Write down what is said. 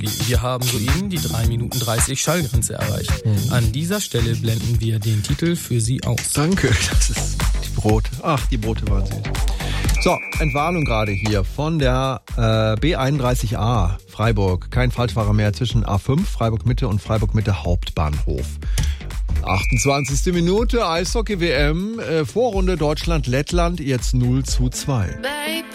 Wir haben soeben die 3 Minuten 30 Schallgrenze erreicht. An dieser Stelle blenden wir den Titel für Sie aus. Danke, das ist die Brote. Ach, die Brote waren süß. So, Entwarnung gerade hier von der B31A Freiburg. Kein Falschfahrer mehr zwischen A5 Freiburg Mitte und Freiburg Mitte Hauptbahnhof. 28. Minute, Eishockey-WM, Vorrunde Deutschland-Lettland, jetzt 0:2.